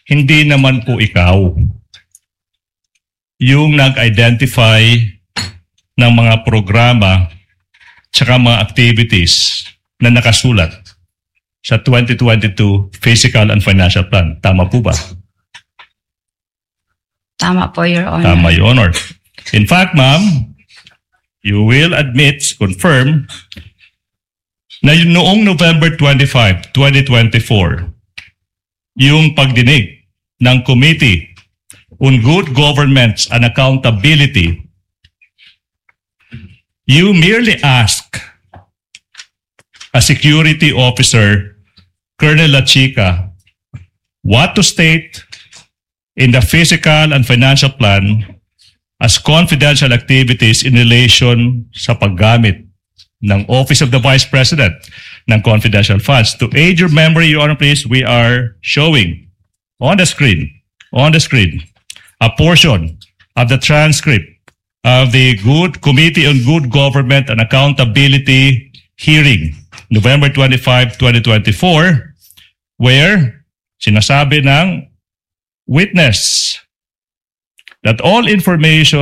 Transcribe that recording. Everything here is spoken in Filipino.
hindi naman po ikaw yung nag-identify ng mga programa tsaka mga activities na nakasulat sa 2022 Physical and Financial Plan. Tama po ba? Tama po, Your Honor. Tama, Your Honor. In fact, ma'am, you will admit, confirm, na noong November 25, 2024, yung pagdinig ng Committee on Good Governance and Accountability, you merely ask a security officer, Colonel Lachica, what to state in the Physical and Financial Plan as confidential activities in relation sa paggamit ng Office of the Vice President ng confidential funds. To aid your memory, Your Honor, please, we are showing on the screen, a portion of the transcript of the Committee on Good Government and Accountability hearing, November 25, 2024, where sinasabi ng witness that all information